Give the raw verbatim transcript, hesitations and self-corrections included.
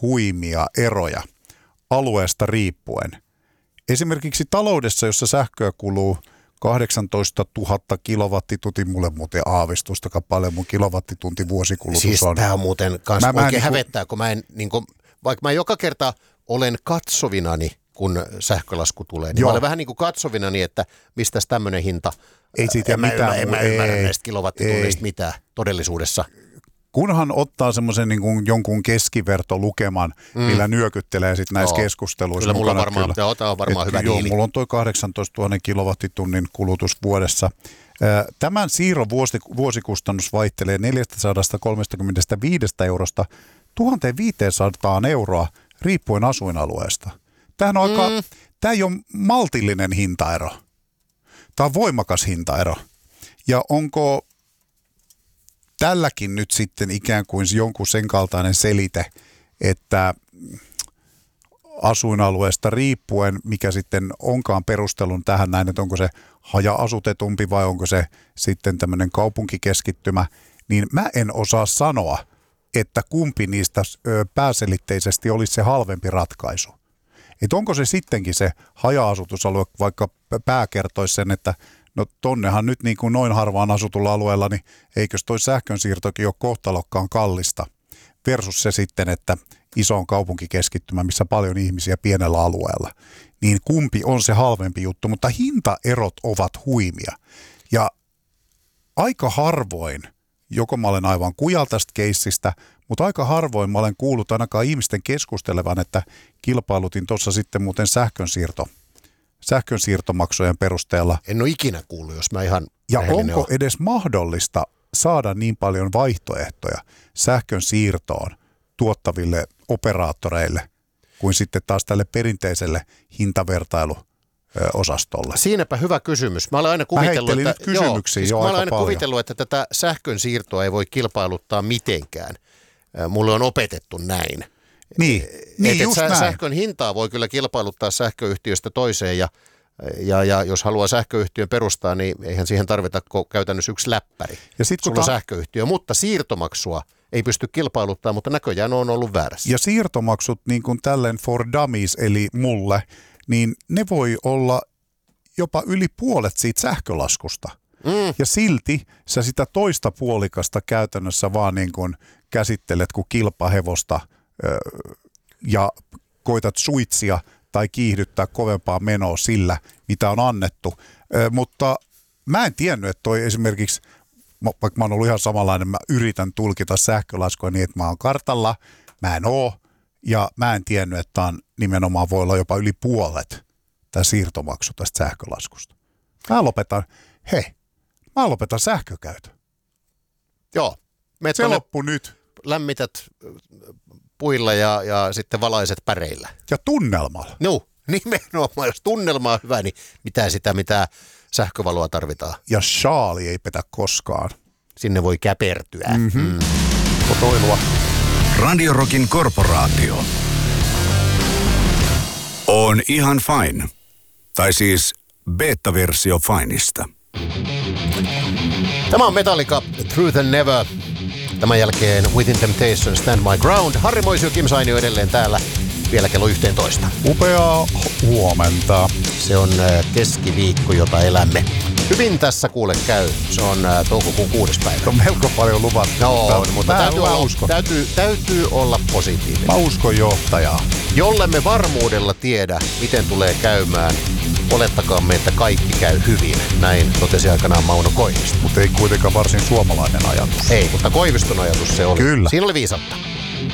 huimia eroja alueesta riippuen. Esimerkiksi taloudessa, jossa sähköä kuluu kahdeksantoista tuhatta kilowattituntia, mulle muuten aavistustakaan paljon mun kilowattitunti vuosikulutus siis on. Siis tää on muuten kans mä, oikein mä hävettää, kun mä en, niin kuin, vaikka mä joka kerta olen katsovinani, kun sähkölasku tulee, niin Joo. mä olen vähän niin kuin katsovinani, että mistäs tämmöinen hinta. Ei siitä en mitään. Mä, en mä ymmärrä näistä kilowattitunneista mitään todellisuudessa. Kunhan ottaa semmoisen niin kuin jonkun keskivertolukeman, mm. millä nyökyttelee sitten näissä joo. keskusteluissa. Kyllä mulla varmaan, kyllä. Joo, on varmaan Et, hyvä joo, diili. Mulla on toi kahdeksantoistatuhatta kilowattitunnin kulutus vuodessa. Tämän siirron vuosikustannus vaihtelee neljäsataakolmekymmentäviisi eurosta tuhatviisisataa euroa riippuen asuinalueesta. Tämähän on aika, mm. tämä ei ole maltillinen hintaero. Tämä on voimakas hintaero. Ja onko tälläkin nyt sitten ikään kuin jonkun sen kaltainen selite, että asuinalueesta riippuen, mikä sitten onkaan perustelun tähän näin, että onko se haja-asutetumpi vai onko se sitten tämmöinen kaupunkikeskittymä, niin mä en osaa sanoa, että kumpi niistä pääselitteisesti olisi se halvempi ratkaisu. Että onko se sittenkin se haja-asutusalue, vaikka pää kertoisi sen, että no tonnehan nyt niin kuin noin harvaan asutulla alueella, niin eikös toi sähkönsiirtokin ole kohtalokkaan kallista versus se sitten, että iso on kaupunkikeskittymä, missä paljon ihmisiä pienellä alueella, niin kumpi on se halvempi juttu, mutta hintaerot ovat huimia. Ja aika harvoin, joko mä olen aivan kujal tästä keissistä, mutta aika harvoin mä olen kuullut ainakaan ihmisten keskustelevan, että kilpailutin tuossa sitten muuten sähkönsiirto. sähkönsiirtomaksujen perusteella. En ole ikinä kuullut, jos mä ihan Ja onko on. edes mahdollista saada niin paljon vaihtoehtoja sähkön siirtoon tuottaville operaattoreille kuin sitten taas tälle perinteiselle hintavertailuosastolle? Siinäpä hyvä kysymys. Mä olen aina kuvitellut, että, nyt kysymyksiä joo, jo mä olen aina paljon. kuvitellut, että tätä sähkön siirtoa ei voi kilpailuttaa mitenkään. Mulle on opetettu näin. Niin, niin et, just et näin. Sähkön hintaa voi kyllä kilpailuttaa sähköyhtiöstä toiseen ja, ja, ja jos haluaa sähköyhtiön perustaa, niin eihän siihen tarvita käytännössä yksi läppäri. Ja sit, sulla on ta- sähköyhtiö, mutta siirtomaksua ei pysty kilpailuttaa, mutta näköjään on ollut väärässä. Ja siirtomaksut niin kuin tälleen for dummies, eli mulle, niin ne voi olla jopa yli puolet siitä sähkölaskusta. Mm. Ja silti sä sitä toista puolikasta käytännössä vaan niin kuin käsittelet kuin kilpahevosta ja koitat suitsia tai kiihdyttää kovempaa menoa sillä, mitä on annettu. Mutta mä en tiennyt, että toi esimerkiksi, vaikka mä oon ollut ihan samanlainen, mä yritän tulkita sähkölaskua niin, että mä oon kartalla, mä en oo, ja mä en tiennyt, että on nimenomaan voi olla jopa yli puolet tämä siirtomaksu tästä sähkölaskusta. Mä lopetan, hei, mä lopetan sähkökäytön. Joo. Se loppu nyt. Lämmität puilla ja, ja sitten valaiset päreillä. Ja tunnelmalla. No, nimenomaan. Jos tunnelma on hyvä, niin mitä sitä, mitä sähkövaloa tarvitaan. Ja shaali ei petä koskaan. Sinne voi käpertyä. Mm-hmm. Mm. Kotoilua. Radio Rockin korporaatio on ihan fine. Tai siis beta-versio Fineista. Tämä on Metallica, Truth and Never. Tämän jälkeen Within Temptation, Stand My Ground. Harri Moisio, Kim Sainio edelleen täällä vielä kello yksitoista. Upeaa huomenta. Se on keskiviikko, jota elämme. Hyvin tässä kuule käy. Se on toukokuun kuudes päivä. On melko paljon luvattu. No, mutta, mutta täytyy, olla, uskon. täytyy, täytyy olla positiivinen. Mä uskon johtajaa. Jollemme varmuudella tiedä, miten tulee käymään, olettakaamme, että kaikki käy hyvin. Näin totesi aikanaan Mauno Koivisto. Mutta ei kuitenkaan varsin suomalainen ajatus. Ei, mutta Koiviston ajatus se oli. Kyllä. Siinä oli viisautta.